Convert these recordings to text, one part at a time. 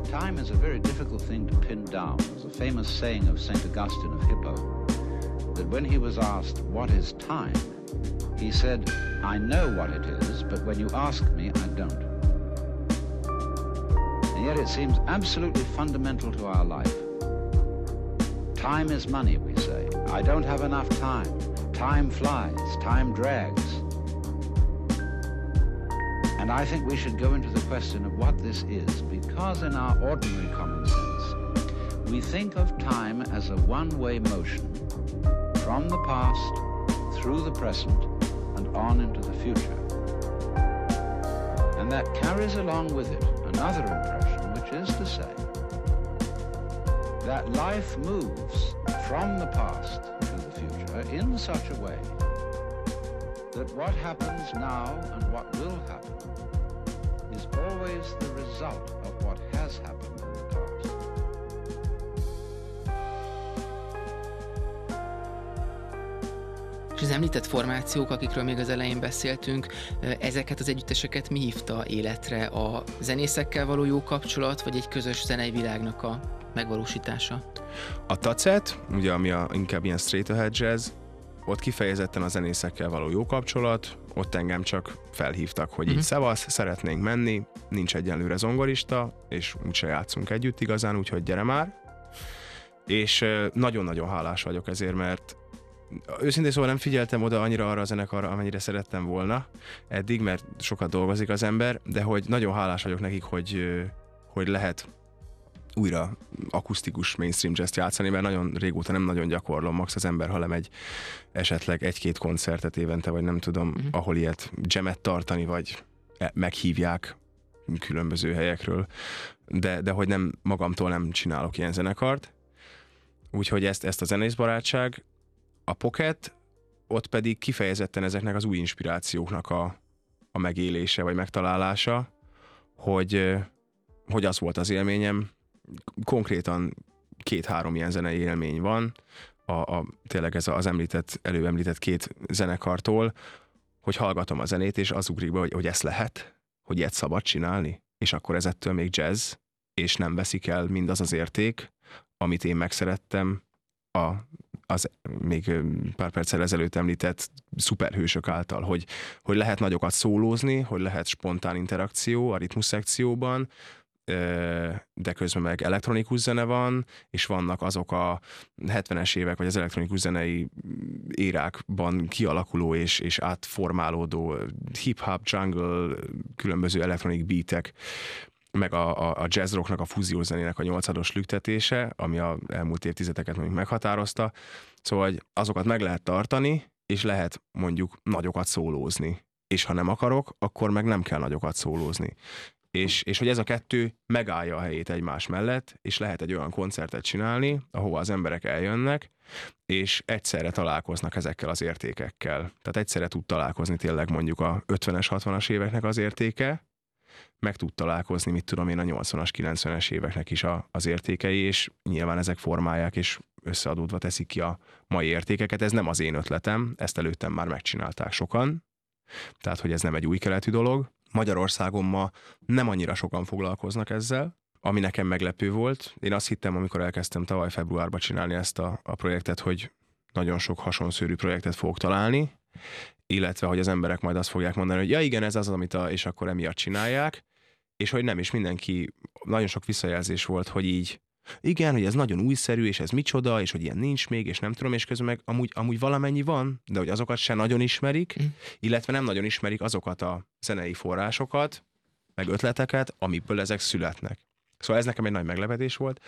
Time is a very difficult thing to pin down. There's a famous saying of St. Augustine of Hippo that when he was asked, "What is time?" he said, "I know what it is, but when you ask me, I don't." And yet it seems absolutely fundamental to our life. Time is money, we say. I don't have enough time. Time flies, time drags. And I think we should go into the question of what this is, because in our ordinary common sense, we think of time as a one-way motion from the past, through the present, and on into the future. And that carries along with it another impression, which is to say that life moves from the past to the future in such a way that what happens now and what will happen is always the result of what has happened in the past. És az említett formációk, akikről még az elején beszéltünk, ezeket az együtteseket mi hívta életre? A zenészekkel való jó kapcsolat, vagy egy közös zenei világnak a megvalósítása? A Tacet, ugye ami inkább ilyen straight ahead jazz, ott kifejezetten a zenészekkel való jó kapcsolat, ott engem csak felhívtak, hogy így szevasz, szeretnénk menni, nincs egyenlőre zongorista, és úgyse játszunk együtt igazán, úgyhogy gyere már. És nagyon-nagyon hálás vagyok ezért, mert őszintén szóval nem figyeltem oda annyira arra a zenekarra, amennyire szerettem volna eddig, mert sokat dolgozik az ember, de hogy nagyon hálás vagyok nekik, hogy lehet újra akusztikus mainstream jazz játszani, mert nagyon régóta nem nagyon gyakorlom, max az ember, ha lemegy esetleg egy-két koncertet évente, vagy nem tudom, ahol ilyet jamet tartani, vagy meghívják különböző helyekről, de hogy nem magamtól nem csinálok ilyen zenekart. Úgyhogy ezt a zenészbarátság, a Pocket, ott pedig kifejezetten ezeknek az új inspirációknak a megélése, vagy megtalálása, hogy az volt az élményem. Konkrétan 2-3 ilyen zenei élmény van, tényleg ez az előbb említett 2 zenekartól, hogy hallgatom a zenét, és az ugrik be, hogy ezt lehet, hogy ilyet szabad csinálni, és akkor ez ettől még jazz, és nem veszik el mindaz az érték, amit én megszerettem az még pár perccel ezelőtt említett szuperhősök által, hogy lehet nagyokat szólózni, hogy lehet spontán interakció a ritmus szekcióban, de közben meg elektronikus zene van, és vannak azok a 70-es évek, vagy az elektronikus zenei érákban kialakuló és átformálódó hip-hop, jungle, különböző elektronik beatek, meg a jazz rocknak, a fúziós zenének a 8-ados lüktetése, ami az elmúlt évtizedeket mondjuk meghatározta. Szóval hogy azokat meg lehet tartani, és lehet mondjuk nagyokat szólózni. És ha nem akarok, akkor meg nem kell nagyokat szólózni. És hogy ez a kettő megállja a helyét egymás mellett, és lehet egy olyan koncertet csinálni, ahova az emberek eljönnek, és egyszerre találkoznak ezekkel az értékekkel. Tehát egyszerre tud találkozni tényleg mondjuk a 50-es, 60-as éveknek az értéke, meg tud találkozni, mit tudom én, a 80-as, 90-es éveknek is az értékei, és nyilván ezek formálják, és összeadódva teszik ki a mai értékeket. Ez nem az én ötletem, ezt előttem már megcsinálták sokan, tehát hogy ez nem egy új keletű dolog. Magyarországon ma nem annyira sokan foglalkoznak ezzel, ami nekem meglepő volt. Én azt hittem, amikor elkezdtem tavaly februárban csinálni ezt a projektet, hogy nagyon sok hasonszőrű projektet fogok találni, illetve hogy az emberek majd azt fogják mondani, hogy ja igen, ez az, amit és akkor emiatt csinálják, és hogy nem, és mindenki, nagyon sok visszajelzés volt, hogy így, igen, hogy ez nagyon újszerű, és ez micsoda, és hogy ilyen nincs még, és nem tudom, és közben meg amúgy valamennyi van, de hogy azokat se nagyon ismerik, illetve nem nagyon ismerik azokat a zenei forrásokat, meg ötleteket, amikből ezek születnek. Szóval ez nekem egy nagy meglepetés volt,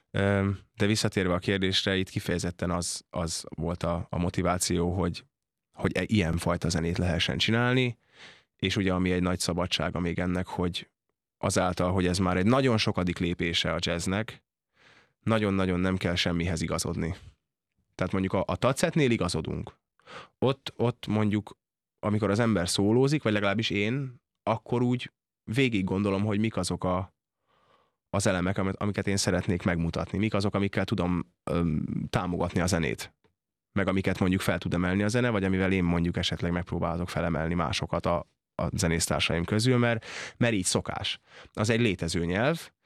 de visszatérve a kérdésre, itt kifejezetten az volt a motiváció, hogy ilyen fajta zenét lehessen csinálni, és ugye ami egy nagy szabadsága még ennek, hogy azáltal, hogy ez már egy nagyon sokadik lépése a jazznek, nagyon-nagyon nem kell semmihez igazodni. Tehát mondjuk a Tacetnél igazodunk. Ott mondjuk, amikor az ember szólózik, vagy legalábbis én, akkor úgy végig gondolom, hogy mik azok az elemek, amiket én szeretnék megmutatni. Mik azok, amikkel tudom támogatni a zenét. Meg amiket mondjuk fel tud emelni a zene, vagy amivel én mondjuk esetleg megpróbálok felemelni másokat a zenésztársaim közül, mert így szokás. Az egy létező nyelv,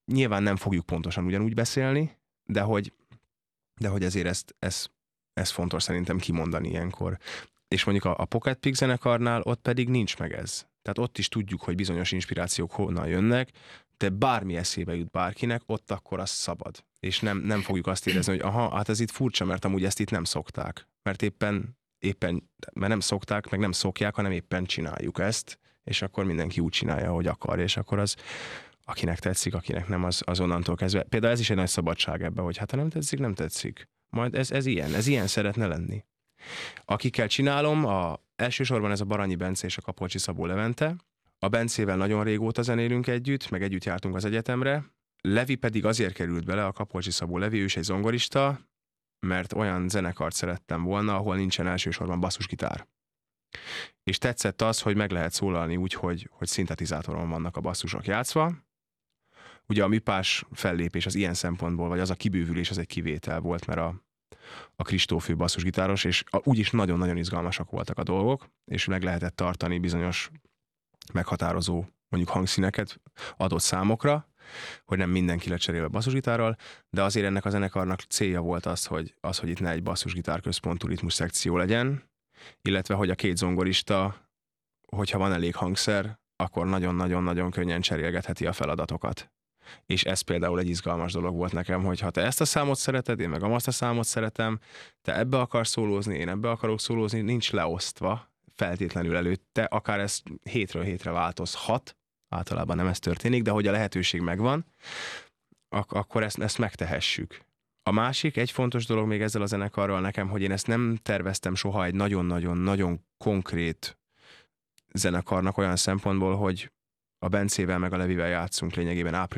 nyilván nem fogjuk pontosan ugyanúgy beszélni, de hogy ezért ez fontos szerintem kimondani ilyenkor. És mondjuk a Pocket Pig zenekarnál ott pedig nincs meg ez. Tehát ott is tudjuk, hogy bizonyos inspirációk honnan jönnek, de bármi eszébe jut bárkinek, ott akkor az szabad. És nem fogjuk azt érezni, hogy aha, hát ez itt furcsa, mert amúgy ezt itt nem szokták. Mert éppen mert nem szokták, meg nem szokják, hanem éppen csináljuk ezt, és akkor mindenki úgy csinálja, hogy akar, és akkor az, akinek tetszik, akinek nem, az onnantól kezdve. Például ez is egy nagy szabadság ebben, hogy hát ha nem tetszik, nem tetszik. Majd ez ilyen szeretne lenni. Akikkel csinálom, elsősorban ez a Baranyi Bence és a Kapolcsi Szabó Levente. A Bencével nagyon régóta zenélünk együtt, meg együtt jártunk az egyetemre. Levi pedig azért került bele, a Kapolcsi Szabó Levi, ő is egy zongorista, mert olyan zenekart szerettem volna, ahol nincsen elsősorban basszusgitár. És tetszett az, hogy meg lehet szólalni úgy, hogy szintetizátoron vannak a basszusok játszva. Ugye a műpás fellépés az ilyen szempontból, vagy az a kibővülés, az egy kivétel volt, mert a Kristóf ő basszusgitáros, és úgyis nagyon-nagyon izgalmasak voltak a dolgok, és meg lehetett tartani bizonyos meghatározó mondjuk hangszíneket adott számokra, hogy nem mindenki lecserélve basszusgitárral, de azért ennek a zenekarnak célja volt az, hogy itt ne egy basszusgitár központú ritmus szekció legyen, illetve hogy a két zongorista, hogyha van elég hangszer, akkor nagyon-nagyon-nagyon könnyen cserélgetheti a feladatokat. És ez például egy izgalmas dolog volt nekem, hogy ha te ezt a számot szereted, én meg azt a számot szeretem, te ebbe akarsz szólózni, én ebbe akarok szólózni, nincs leosztva feltétlenül előtte, akár ez hétről hétre változhat, általában nem ez történik, de hogy a lehetőség megvan, akkor ezt megtehessük. A másik, egy fontos dolog még ezzel a zenekarral nekem, hogy én ezt nem terveztem soha egy nagyon-nagyon-nagyon konkrét zenekarnak olyan szempontból, hogy a Bencével meg a Levivel játszunk lényegében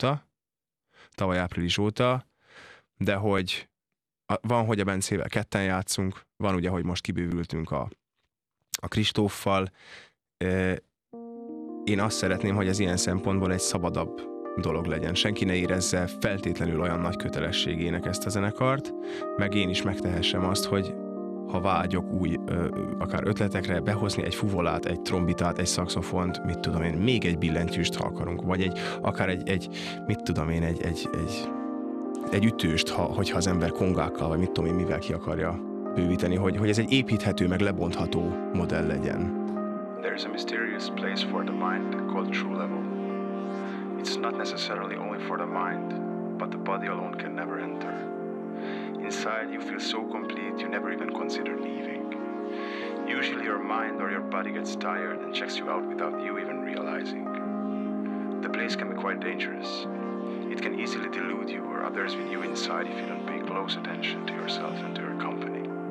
tavaly április óta, de hogy van, hogy a Bencével ketten játszunk, van ugye, hogy most kibővültünk a Kristóffal. Én azt szeretném, hogy ez ilyen szempontból egy szabadabb dolog legyen. Senki ne érezze feltétlenül olyan nagy kötelességének ezt a zenekart, meg én is megtehessem azt, hogy ha vágyok új akár ötletekre, behozni egy fuvolát, egy trombitát, egy szaxofont, mit tudom én, még egy billentyűst, ha akarunk, vagy akár egy mit tudom én, egy ütőst, hogyha az ember kongákkal, vagy mit tudom én, mivel ki akarja bővíteni, hogy ez egy építhető, meg lebontható modell legyen. There is a mysterious place for the mind called true level. It's not necessarily only for the mind, but the body alone can never enter. Inside you feel so complete you never even consider leaving. Usually your mind or your body gets tired and checks you out without you even realizing. The place can be quite dangerous. It can easily delude you or others with you inside if you don't pay close attention to yourself and to